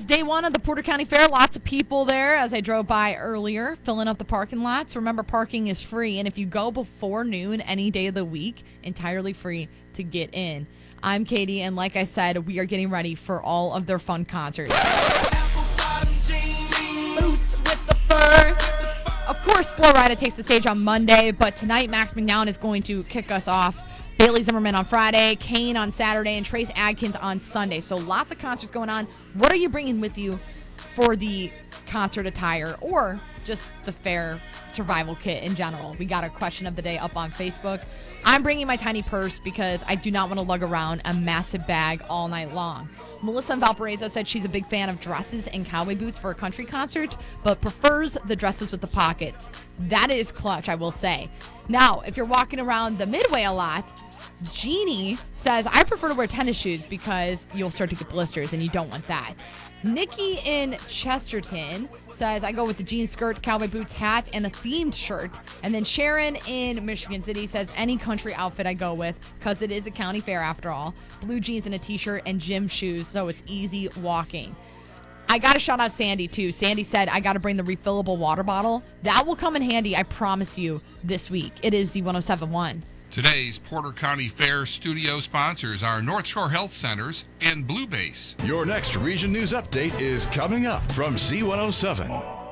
is day one of the Porter County Fair. Lots of people there as I drove by earlier, filling up the parking lots. Remember, parking is free, and if you go before noon any day of the week, entirely free to get in. I'm Katie, and like I said, we are getting ready for all of their fun concerts. Boots with the fur. Of course, Flo Rida takes the stage on Monday, but tonight Max McNown is going to kick us off. Bailey Zimmerman on Friday, Kane on Saturday, and Trace Adkins on Sunday. So lots of concerts going on. What are you bringing with you for the concert attire or just the fair survival kit in general? We got a question of the day up on Facebook. I'm bringing my tiny purse because I do not want to lug around a massive bag all night long. Melissa in Valparaiso said she's a big fan of dresses and cowboy boots for a country concert, but prefers the dresses with the pockets. That is clutch, I will say. Now, if you're walking around the Midway a lot, Jeannie says, I prefer to wear tennis shoes because you'll start to get blisters and you don't want that. Nikki in Chesterton says, I go with the jean skirt, cowboy boots, hat, and a themed shirt. And then Sharon in Michigan City says, any country outfit I go with because it is a county fair after all. Blue jeans and a t-shirt and gym shoes, so it's easy walking. I got to shout out Sandy, too. Sandy said, I got to bring the refillable water bottle. That will come in handy, I promise you, this week. It is the 107.1. Today's Porter County Fair studio sponsors are North Shore Health Centers and Blue Base. Your next Region News Update is coming up from C107.